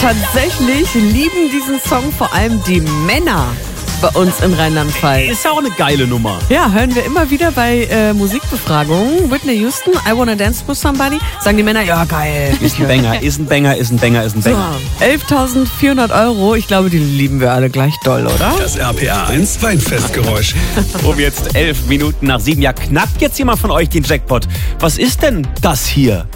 Tatsächlich lieben diesen Song vor allem die Männer bei uns in Rheinland-Pfalz. Ist ja auch eine geile Nummer. Ja, hören wir immer wieder bei Musikbefragungen. Whitney Houston, I Wanna Dance With Somebody. Sagen die Männer, ja geil. Ist ein Banger, ist ein Banger, ist ein Banger, ist ein Banger. So, 11.400 €. Ich glaube, die lieben wir alle gleich doll, oder? Das RPA 1 Weinfestgeräusch. Jetzt 11 Minuten nach 7. Ja, knackt jetzt jemand von euch den Jackpot. Was ist denn das hier?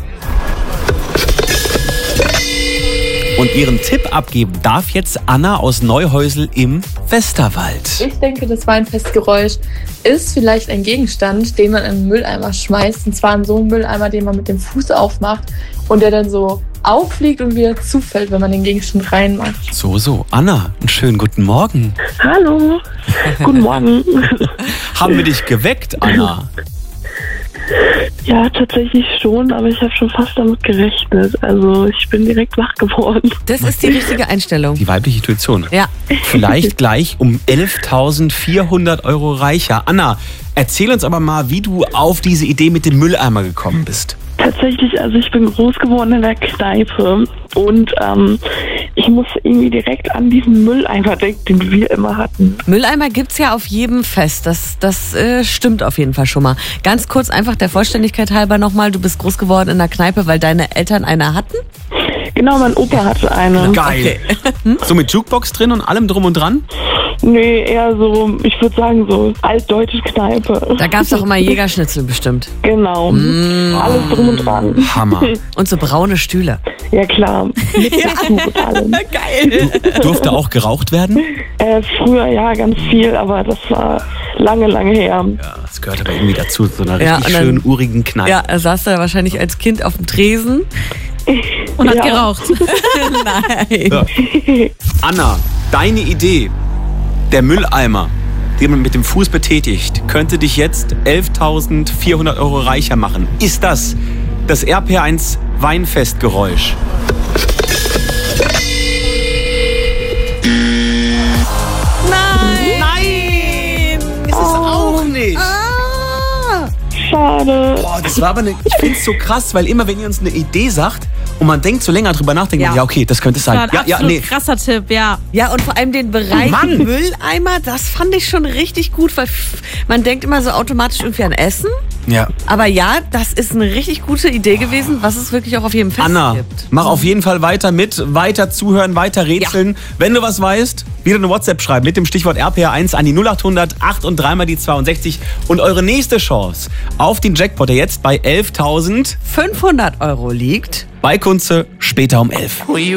Und ihren Tipp abgeben darf jetzt Anna aus Neuhäusel im Westerwald. Ich denke, das Weinfestgeräusch ist vielleicht ein Gegenstand, den man in einen Mülleimer schmeißt. Und zwar in so einen Mülleimer, den man mit dem Fuß aufmacht und der dann so auffliegt und wieder zufällt, wenn man den Gegenstand reinmacht. So. Anna, einen schönen guten Morgen. Hallo, guten Morgen. Haben wir dich geweckt, Anna? Ja, tatsächlich schon, aber ich habe schon fast damit gerechnet. Also ich bin direkt wach geworden. Das ist die richtige Einstellung. Die weibliche Intuition. Ja. Vielleicht gleich um 11.400 € reicher. Anna, erzähl uns aber mal, wie du auf diese Idee mit dem Mülleimer gekommen bist. Tatsächlich, also ich bin groß geworden in der Kneipe und ich muss irgendwie direkt an diesen Mülleimer denken, den wir immer hatten. Mülleimer gibt's ja auf jedem Fest. Das stimmt auf jeden Fall schon mal. Ganz kurz einfach der Vollständigkeit halber nochmal. Du bist groß geworden in der Kneipe, weil deine Eltern eine hatten? Genau, mein Opa hatte eine. Geil. Okay. So mit Jukebox drin und allem drum und dran? Nee, eher so, ich würde sagen so altdeutsche Kneipe. Da gab's doch immer Jägerschnitzel bestimmt. Genau. Alles drum und dran. Hammer. Und so braune Stühle. Ja klar. Mit Bezug und allem. Geil. Durfte auch geraucht werden? Früher ja, ganz viel, aber das war lange, lange her. Ja, das gehört aber irgendwie dazu, so einer Ja, richtig und dann- schönen, urigen Kneipe. Ja, er saß da wahrscheinlich als Kind auf dem Tresen und hat Ja. geraucht. Nein. Ja. Anna, deine Idee, der Mülleimer, den man mit dem Fuß betätigt, könnte dich jetzt 11.400 € reicher machen. Ist das RPA1 Weinfestgeräusch? Nein! Ist es auch nicht. Schade. Boah, das war aber ich finde es so krass, weil immer, wenn ihr uns eine Idee sagt und man denkt so länger drüber nachdenkt, Ja. ja okay, das könnte es sein. Das war ein absolut krasser Tipp, ja. Ja, und vor allem den Bereich Mann. Mülleimer, das fand ich schon richtig gut, weil man denkt immer so automatisch irgendwie an Essen. Ja. Aber ja, das ist eine richtig gute Idee gewesen, was es wirklich auch auf jedem Fest Anna, gibt. mach auf jeden Fall weiter mit, weiter zuhören, weiter rätseln. Wenn du was weißt, wieder eine WhatsApp schreiben mit dem Stichwort RPA1 an die 0800 8 und 3 mal die 62. Und eure nächste Chance auf den Jackpot, der jetzt bei 11.000 500 € liegt. bei Kunze später um 11.